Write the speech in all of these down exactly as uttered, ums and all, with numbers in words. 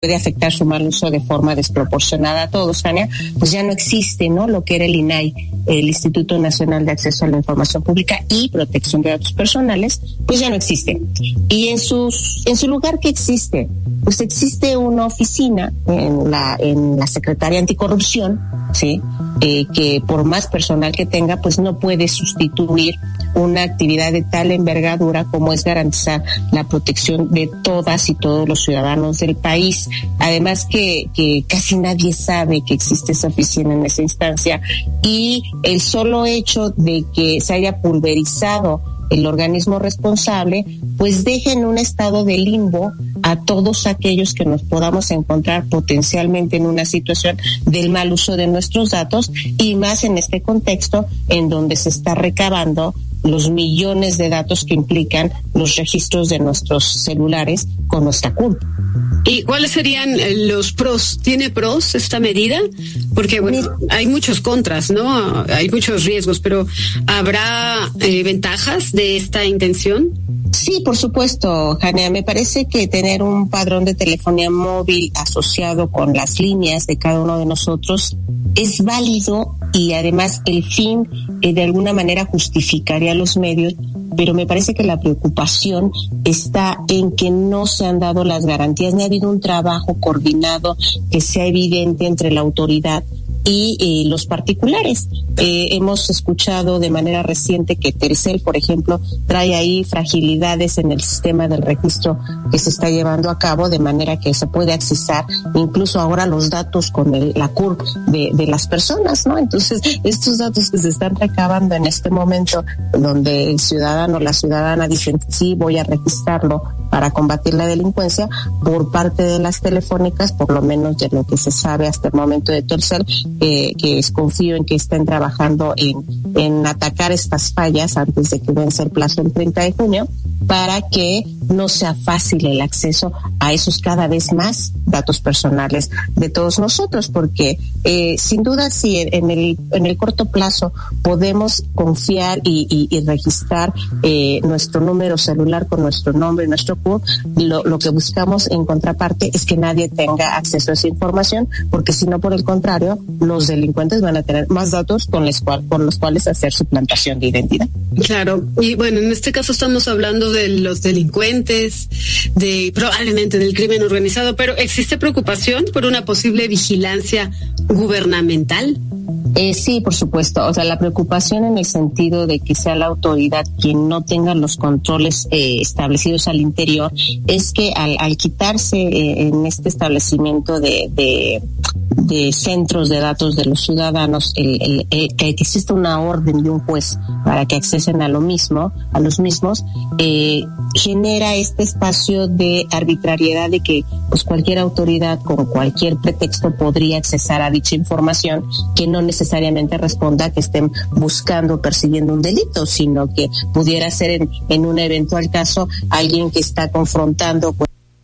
puede afectar su mal uso de forma desproporcionada a todos, Tania, pues ya no existe, ¿no? Lo que era el I N A I, el Instituto Nacional de Acceso a la Información Pública y Protección de Datos Personales, pues ya no existe. Y en sus, en su lugar, ¿qué existe? Pues existe una oficina en la, en la Secretaría Anticorrupción, ¿sí? Eh, que por más personal que tenga, pues no puede sustituir una actividad de tal envergadura como es garantizar la protección de todas y todos los ciudadanos del país. Además que, que casi nadie sabe que existe esa oficina en esa instancia, y el solo hecho de que se haya pulverizado el organismo responsable, pues deja en un estado de limbo a todos aquellos que nos podamos encontrar potencialmente en una situación del mal uso de nuestros datos, y más en este contexto en donde se está recabando los millones de datos que implican los registros de nuestros celulares con nuestra culpa. ¿Y cuáles serían los pros? ¿Tiene pros esta medida? Porque, bueno, hay muchos contras, ¿no? Hay muchos riesgos, pero ¿habrá eh, ventajas de esta intención? Sí, por supuesto, Jania. Me parece que tener un padrón de telefonía móvil asociado con las líneas de cada uno de nosotros es válido, y además el fin eh, de alguna manera justificaría los medios, pero me parece que la preocupación está en que no se han dado las garantías, ni ha habido un trabajo coordinado que sea evidente entre la autoridad y eh, los particulares. Eh, hemos escuchado de manera reciente que Telcel, por ejemplo, trae ahí fragilidades en el sistema del registro que se está llevando a cabo, de manera que se puede accesar incluso ahora los datos con el, la C U R de, de las personas, ¿no? Entonces, estos datos que se están recabando en este momento, donde el ciudadano o la ciudadana dicen, sí, voy a registrarlo para combatir la delincuencia, por parte de las telefónicas, por lo menos de lo que se sabe hasta el momento de Telcel, eh, que es, confío en que estén trabajando en, en atacar estas fallas antes de que vence el plazo el treinta de junio, para que no sea fácil el acceso a esos cada vez más datos personales de todos nosotros, porque eh, sin duda si en el en el corto plazo podemos confiar y, y, y registrar eh, nuestro número celular con nuestro nombre y nuestro C U R, lo, lo que buscamos en contraparte es que nadie tenga acceso a esa información, porque si no, por el contrario, los delincuentes van a tener más datos con los, cual, con los cuales hacer suplantación de identidad. Claro, y bueno, en este caso estamos hablando de los delincuentes, de probablemente del crimen organizado, pero ¿existe preocupación por una posible vigilancia gubernamental? Eh, sí, por supuesto. O sea, la preocupación en el sentido de que sea la autoridad quien no tenga los controles eh, establecidos al interior, es que al, al quitarse eh, en este establecimiento de, de, de centros de datos de los ciudadanos, el, el, el, que existe una orden de un juez para que accesen a lo mismo, a los mismos, eh, genera este espacio de arbitrariedad de que pues cualquier autoridad con cualquier pretexto podría accesar a dicha información, que no necesariamente responda a que estén buscando o persiguiendo un delito, sino que pudiera ser en, en un eventual caso alguien que está confrontando,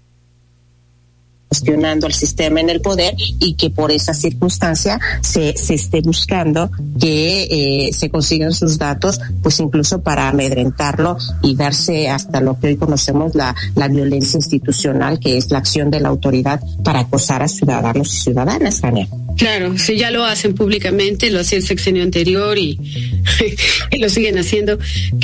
cuestionando al sistema en el poder, y que por esa circunstancia se, se esté buscando que eh, se consigan sus datos, pues incluso para amedrentarlo y darse hasta lo que hoy conocemos la, la violencia institucional, que es la acción de la autoridad para acosar a ciudadanos y ciudadanas, Tania. Claro, si ya lo hacen públicamente, lo hacía el sexenio anterior y, y lo siguen haciendo,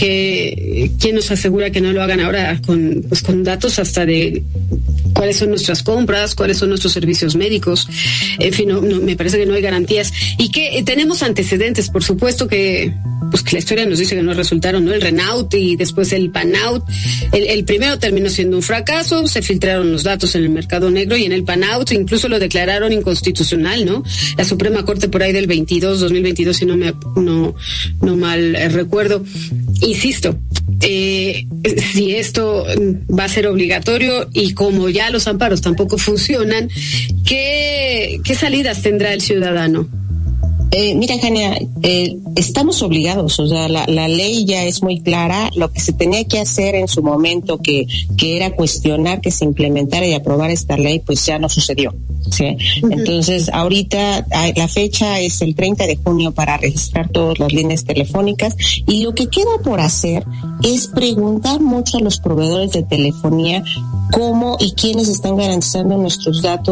que quién nos asegura que no lo hagan ahora con, pues con datos hasta de cuáles son nuestras compras, cuáles son nuestros servicios médicos, en fin, no, no, me parece que no hay garantías y que eh, tenemos antecedentes, por supuesto que pues que la historia nos dice que no resultaron, ¿no? El Renault y después el Panaut, el, el primero terminó siendo un fracaso, se filtraron los datos en el mercado negro, y en el Panaut incluso lo declararon inconstitucional, ¿no? La Suprema Corte por ahí del veintidós, dos mil veintidós, si no me no no mal eh, recuerdo. Insisto, eh, si esto va a ser obligatorio y como ya los amparos tampoco funcionan, ¿qué, qué salidas tendrá el ciudadano? Eh, mira, Jania, eh, estamos obligados, o sea, la, la ley ya es muy clara. Lo que se tenía que hacer en su momento, que, que era cuestionar que se implementara y aprobara esta ley, pues ya no sucedió, ¿sí? Uh-huh. Entonces, ahorita la fecha es el treinta de junio para registrar todas las líneas telefónicas, y lo que queda por hacer es preguntar mucho a los proveedores de telefonía cómo y quiénes están garantizando nuestros datos